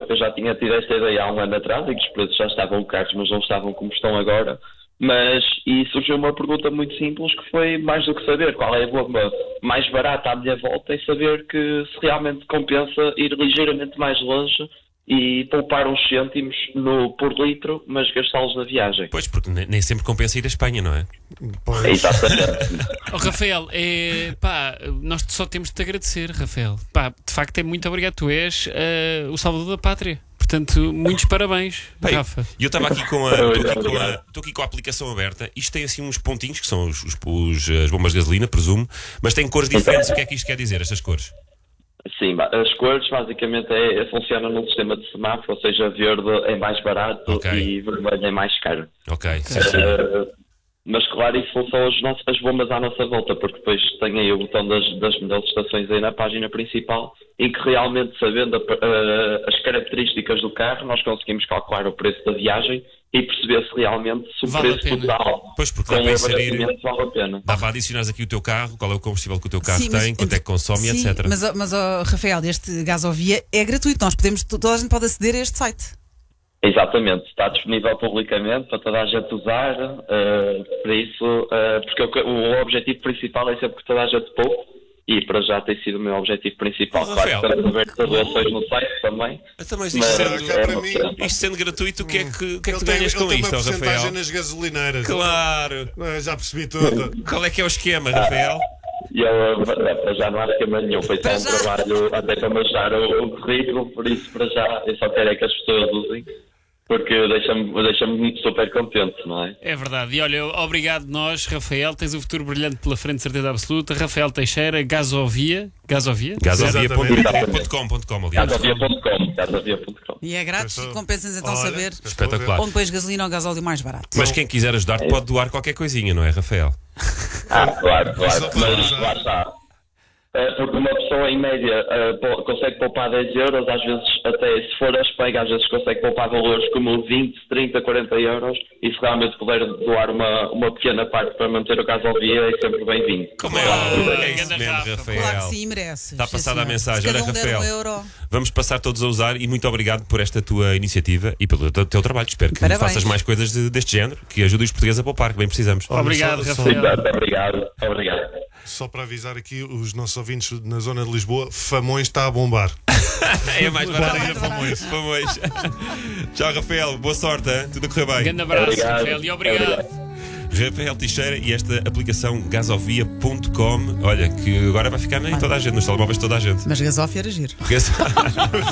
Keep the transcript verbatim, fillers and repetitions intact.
eu já tinha tido esta ideia há um ano atrás e que os preços já estavam caros, mas não estavam como estão agora. Mas, e surgiu uma pergunta muito simples que foi mais do que saber qual é a bomba mais barata à minha volta e saber que se realmente compensa ir ligeiramente mais longe e poupar uns cêntimos no, por litro, mas gastá-los na viagem. Pois, porque ne- nem sempre compensa ir à Espanha, não é? Pois. Exatamente. Oh, Rafael, é, pá, nós só temos de te agradecer, Rafael. Pá, de facto, é muito obrigado. Tu és eh, o salvador da pátria. Portanto, muitos parabéns, Bem, Rafa. E eu estava aqui com a. Estou aqui, com a- estou aqui com a aplicação aberta. Isto tem assim uns pontinhos que são os, os- os- as bombas de gasolina, presumo, mas tem cores diferentes. O que é que isto quer dizer, estas cores? Sim, ba- as cores basicamente é, é, funcionam num sistema de semáforo, ou seja, verde é mais barato Ok. e vermelho é mais caro. Ok, sim, sim. Eh, mas claro, isso são as, nossas, as bombas à nossa volta, porque depois tem aí o botão das, das melhores estações aí na página principal, em que realmente, sabendo a- a- as características do carro, nós conseguimos calcular o preço da viagem e perceber se realmente se o Vale a preço pena. total Pois, porque com dá o para inserir. abastecimento vale a pena. Dá para adicionar aqui o teu carro, qual é o combustível que o teu carro Sim, mas tem, quanto é que consome, sim, etcétera. Mas, ó- mas ó, Rafael, este Gasovia é gratuito. Nós podemos, toda a gente pode aceder a este site. Exatamente, está disponível publicamente para toda a gente usar, eh, para isso, eh, porque o, que- o objetivo principal é sempre que toda a gente poupe, e para já tem sido o meu objetivo principal. Oh, Claro Rafael. que estamos abertos a doações no site também. Então, mas isto, Mas sendo, cá para uma mim- opção. isto sendo gratuito, o que é que, o que, é que Ele tu tem, ganhas ele com tem isto, uma ó, porcentagem Rafael? nas gasolineiras. Claro! Ah, já percebi tudo. Qual é que é o esquema, Rafael? E eu, eh, para já não há esquema nenhum, foi só Para um já. trabalho até para me ajudar o, o currículo, por isso para já eu só quero é que as pessoas usem, porque deixa-me deixa-me super contente, não é? É verdade. E olha, obrigado nós, Rafael. Tens um futuro brilhante pela frente, certeza absoluta. Rafael Teixeira, Gasovia. Gasovia? Gasovia ponto Exatamente. com ponto com, aliás. Casavia ponto com, casavia ponto com. E é grátis Eu e sou- compensa-nos então Olha, saber eu estou a ver. Espetacular. onde pões gasolina ou gasóleo mais barato. Mas quem quiser ajudar pode doar qualquer coisinha, não é, Rafael? Ah, claro, claro, Só para mas usar. lá está. Eh, Porque uma pessoa em média eh, po- consegue poupar dez euros, às vezes até se for a Espanha, às vezes consegue poupar valores como vinte, trinta, quarenta euros, e se realmente puder doar uma, uma pequena parte para manter o gasovia é sempre bem-vindo. Como é Claro. óbvio, é Grande isso mesmo, Rafa. Rafael. Claro que sim, mereces. Está Sim, passada a senhor. mensagem. Se cada Olha, um der Rafael, um euro. vamos passar todos a usar e muito obrigado por esta tua iniciativa e pelo teu, teu trabalho. Espero que Parabéns. faças mais coisas de- deste género, que ajudem os portugueses a poupar, que bem precisamos. Olha, Obrigado, só, Rafael. Exato, obrigado, obrigado. Só, só para avisar aqui os nossos ouvintes na zona de Lisboa, Famões está a bombar. É mais barato. Podem ir a Famões. Famões. Tchau, Rafael. Boa sorte, hein? Tudo a correr bem. Grande abraço, Obrigado. Rafael. E obrigado. Rafael Teixeira e esta aplicação gasovia ponto com. Olha, que agora vai ficar em toda a gente, nos telemóveis de toda a gente. Mas gasófia era giro. Porque esse-